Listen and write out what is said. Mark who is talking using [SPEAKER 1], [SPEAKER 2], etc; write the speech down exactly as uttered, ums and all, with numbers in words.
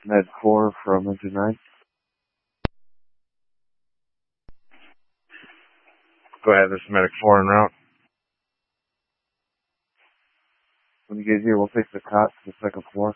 [SPEAKER 1] Med four from engine nine.
[SPEAKER 2] Go ahead, this is Medic four en route.
[SPEAKER 1] When you get here, we'll take the cot to the second floor.